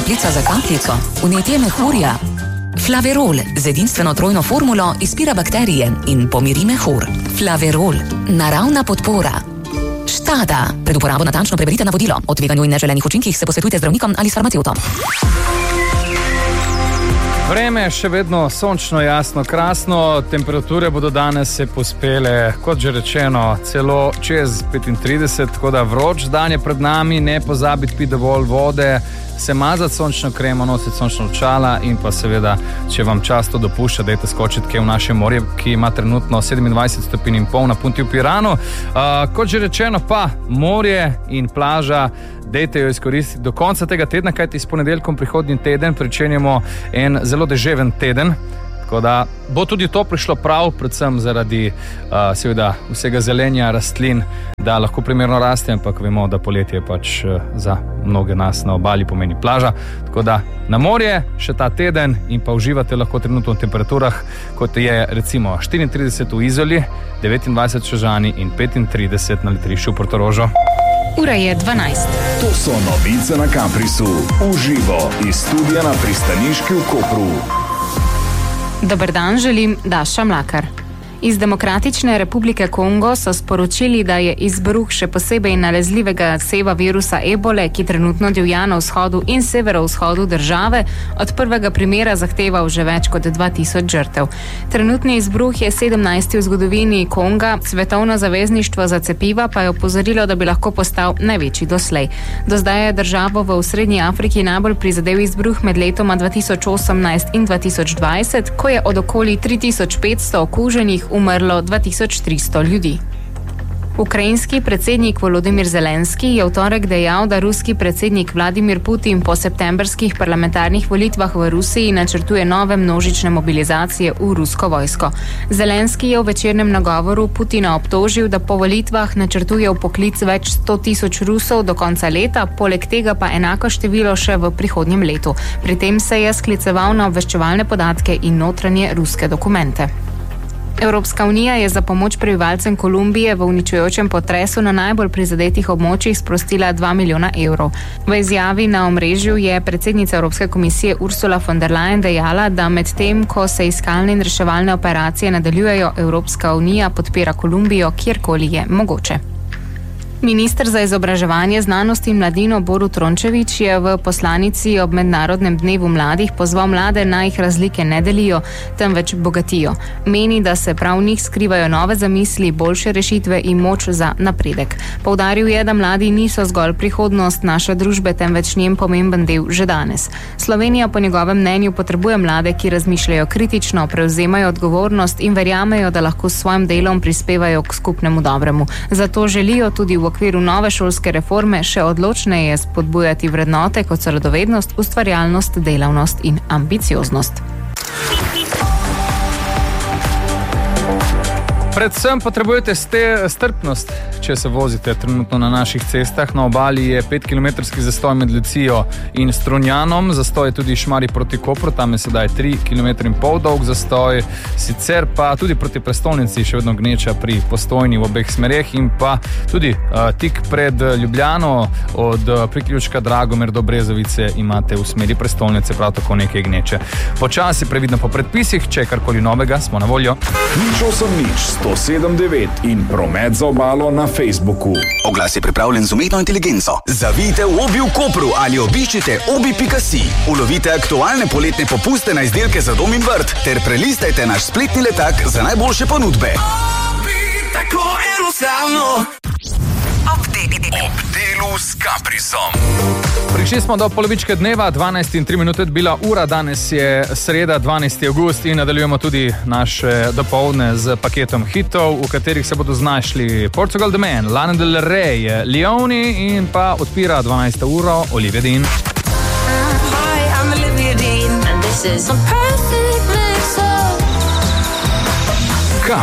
kapljica za kapljico, vnetje mehurja. Flaverol z edinstveno trojno formulo izpira bakterije in pomiri mehur. Flaverol, naravna podpora. Štada. Pred uporabo natančno preberite navodilo. O tveganju in neželenih učinkih se posvetujte z zdravnikom ali s farmacevtom. Vreme je še vedno sončno, jasno, krasno, temperature bodo danes se pospele, kot že rečeno, celo čez 35, tako da vroč dan je pred nami, ne pozabiti piti dovolj vode, se mazati sončno kremo, nositi sončno očala in pa seveda, če vam čas to dopušča, dajte skočiti kje v naše morje, ki ima trenutno 27 stopinj in pol na Punti v Piranu. Kot že rečeno pa, morje in plaža, dajte jo izkoristiti do konca tega tedna, kajti s ponedeljkom prihodnji teden pričenjamo en zelo deževen teden, tako da bo tudi to prišlo prav, predvsem zaradi seveda vsega zelenja, rastlin, da lahko primerno raste, ampak vemo, da poletje pač za mnoge nas na obali pomeni plaža, tako da na morje še ta teden in pa uživate lahko trenutno v temperaturah, kot je recimo 34 v Izoli, 29 v Čežani in 35 na letališču v Portorožu. Ura je 12. To so novice na Caprisu. Uživo iz studia na Pristaniški v Kopru. Dober dan, želim Daša Mlakar. Iz Demokratične republike Kongo so sporočili, da je izbruh še posebej nalezljivega seva virusa ebole, ki trenutno divja na vzhodu in severovzhodu države, od prvega primera zahteval že več kot 2000 žrtev. Trenutni izbruh je 17. v zgodovini Konga, Svetovno zavezništvo za cepiva pa je opozorilo, da bi lahko postal največji doslej. Do zdaj je državo v Srednji Afriki najbolj prizadel izbruh med letoma 2018 in 2020, ko je od okoli 3500 okuženih umrlo 2300 ljudi. Ukrajinski predsednik Volodymyr Zelenski je v torek dejal, da ruski predsednik Vladimir Putin po septembrskih parlamentarnih volitvah v Rusiji načrtuje nove množične mobilizacije v rusko vojsko. Zelenski je v večernem nagovoru Putina obtožil, da po volitvah načrtuje vpoklic več 100 000 Rusov do konca leta, poleg tega pa enako število še v prihodnjem letu. Pri tem se je skliceval na obveščevalne podatke in notranje ruske dokumente. Evropska unija je za pomoč prebivalcem Kolumbije v uničujočem potresu na najbolj prizadetih območjih sprostila 2 milijona evrov. V izjavi na omrežju je predsednica Evropske komisije Ursula von der Leyen dejala, da med tem, ko se iskalne in reševalne operacije nadaljujejo, Evropska unija podpira Kolumbijo, kjerkoli je mogoče. Minister za izobraževanje, znanost in mladino Borut Rončević je v poslanici ob Mednarodnem dnevu mladih pozval mlade, naj jih razlike ne delijo, temveč bogatijo. Meni, da se prav v njih skrivajo nove zamisli, boljše rešitve in moč za napredek. Poudaril je, da mladi niso zgolj prihodnost naše družbe, temveč njen pomemben del že danes. Slovenija po njegovem mnenju potrebuje mlade, ki razmišljajo kritično, prevzemajo odgovornost in verjamejo, da lahko s svojim delom prispevajo k skupnemu dobremu. Zato želijo tudi v okviru nove šolske reforme še odločneje spodbujati vrednote, kot so radovednost, ustvarjalnost, delavnost in ambicioznost. Predvsem potrebujete strpnost, če se vozite trenutno na naših cestah. Na obali je 5-kilometrski zastoj med Lucijo in Strunjanom, zastoj je tudi Šmarje proti Kopru, tam je sedaj 3,5 km dolg zastoj, sicer pa tudi proti prestolnici še vedno gneča pri Postojni v obeh smereh in pa tudi tik pred Ljubljano od priključka Dragomer do Brezovice imate v smeri prestolnice prav tako nekaj gneče. Počasi, previdno po predpisih, če je karkoli novega, smo na voljo. 107.9 in promet za obalo na Facebooku. Oglas je pripravljen z umetno inteligenco. Zavijte v Obi v Kopru ali obiščite obi.si. Ulovite aktualne poletne popuste na izdelke za dom in vrt ter prelistajte naš spletni letak za najboljše ponudbe. Obi, tako enostavno. Ob delu s Caprisom. Prišli smo do polovičke dneva, 12:03 bila ura, danes je sreda, 12. avgust in nadaljujemo tudi naše dopoldne z paketom hitov, v katerih se bodo znašli Portugal The Man, Lana Del Rey, Leoni in pa odpira 12. uro Olivia Dean. Hi, I'm Olivia Dean and this is